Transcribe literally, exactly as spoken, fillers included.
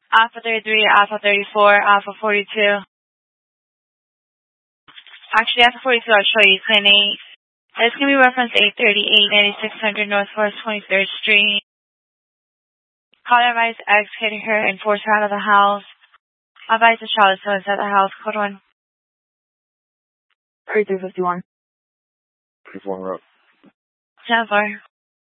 Alpha thirty-three, Alpha thirty-four, Alpha forty-two. Actually, Alpha forty-two, I'll show you, ten eight. It's going to be reference eight thirty-eight, ninety-six hundred Northwest twenty-third Street. Caller advised X hitting her and forced her out of the house. Advise the child is still inside the house. Code one. thirty-three fifty-one. thirty-four, we're up. ten four.